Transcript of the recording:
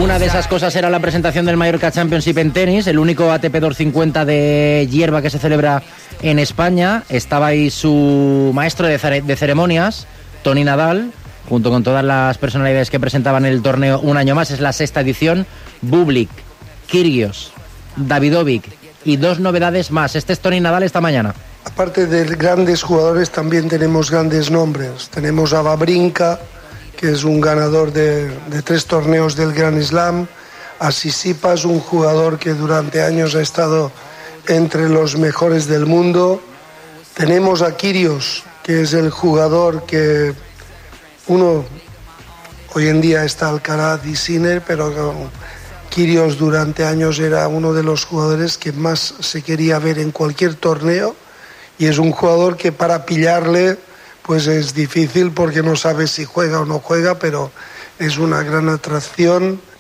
Una de esas cosas era la presentación del Mallorca Championship en tenis, el único ATP 250 de hierba que se celebra en España. Estaba ahí su maestro de ceremonias, Toni Nadal, junto con todas las personalidades que presentaban el torneo un año más. Es la 6ª edición. Bublik, Kyrgios, Davidovic y 2 novedades más. Este es Toni Nadal esta mañana. Aparte de grandes jugadores, también tenemos grandes nombres. Tenemos a Wawrinka, que es un ganador de 3 torneos del Grand Slam. A Tsitsipas, un jugador que durante años ha estado entre los mejores del mundo. Tenemos a Kyrgios, que es el jugador que hoy en día está Alcaraz y Sinner, pero Kyrgios durante años era uno de los jugadores que más se quería ver en cualquier torneo, y es un jugador que para pillarle pues es difícil porque no sabes si juega o no juega, pero es una gran atracción.